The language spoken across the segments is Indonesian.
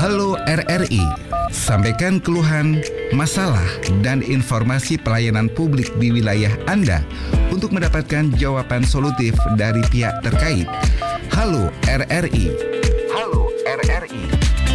Halo RRI, sampaikan keluhan, masalah, dan informasi pelayanan publik di wilayah Anda untuk mendapatkan jawaban solutif dari pihak terkait. Halo RRI. Halo RRI.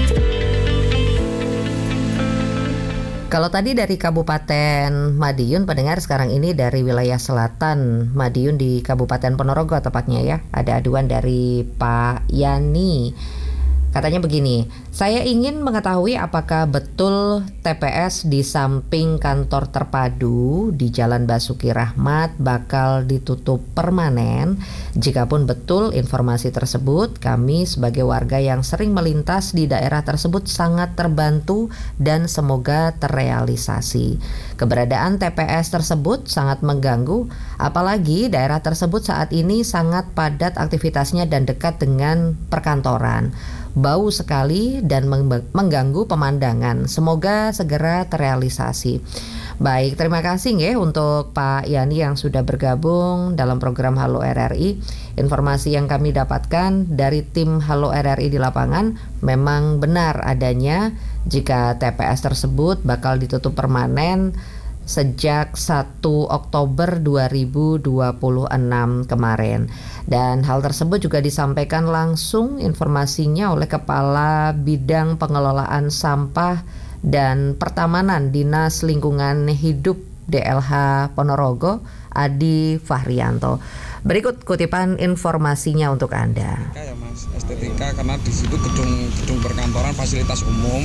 Kalau tadi dari Kabupaten Madiun, pendengar, sekarang ini dari wilayah selatan Madiun di Kabupaten Ponorogo tepatnya ya. Ada aduan dari Pak Yani. Katanya begini, saya ingin mengetahui apakah betul TPS di samping kantor terpadu di Jalan Basuki Rahmat bakal ditutup permanen. Jikapun betul informasi tersebut, kami sebagai warga yang sering melintas di daerah tersebut sangat terbantu dan semoga terrealisasi. Keberadaan TPS tersebut sangat mengganggu, apalagi daerah tersebut saat ini sangat padat aktivitasnya dan dekat dengan perkantoran. Bau sekali dan mengganggu pemandangan. Semoga segera terrealisasi. Baik, terima kasih ya untuk Pak Yani yang sudah bergabung dalam program Halo RRI. Informasi yang kami dapatkan dari tim Halo RRI di lapangan memang benar adanya jika TPS tersebut bakal ditutup permanen sejak 1 Oktober 2026 kemarin. Dan hal tersebut juga disampaikan langsung informasinya oleh Kepala Bidang Pengelolaan Sampah dan Pertamanan Dinas Lingkungan Hidup DLH Ponorogo, Adi Fahrianto. Berikut kutipan informasinya untuk Anda. Ya Mas, estetika karena di situ gedung perkantoran fasilitas umum.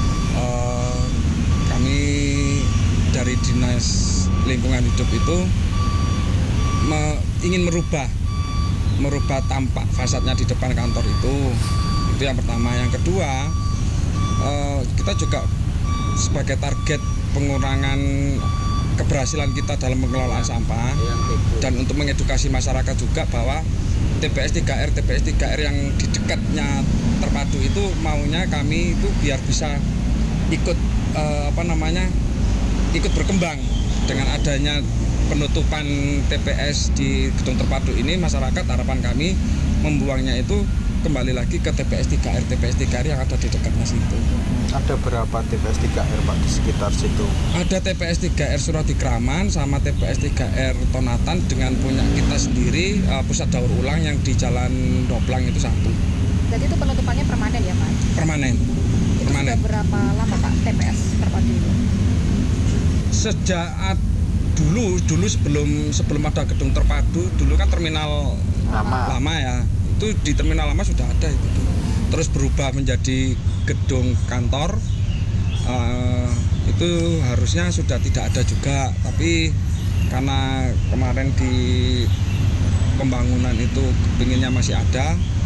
Kami dari Dinas Lingkungan Hidup itu ingin merubah tampak fasadnya di depan kantor itu yang pertama. Yang kedua, kita juga sebagai target pengurangan keberhasilan kita dalam pengelolaan sampah dan untuk mengedukasi masyarakat juga bahwa TPS 3R yang di dekatnya terpadu itu maunya kami itu biar bisa ikut ikut berkembang. Dengan adanya penutupan TPS di gedung terpadu ini, masyarakat harapan kami membuangnya itu kembali lagi ke TPS 3R yang ada di dekatnya situ. Ada berapa TPS 3R Pak di sekitar situ? Ada TPS 3R Suradikraman sama TPS 3R Tonatan dengan punya kita sendiri, pusat daur ulang yang di Jalan Doplang itu satu. Jadi itu penutupannya permanen ya Pak? Permanen. Itu sudah berapa lama Pak TPS terpadu itu? Sejak dulu sebelum ada gedung terpadu, dulu kan terminal lama ya. Itu di terminal lama sudah ada itu. Terus berubah menjadi gedung kantor. Itu harusnya sudah tidak ada juga, tapi karena kemarin di pembangunan itu kepinginnya masih ada,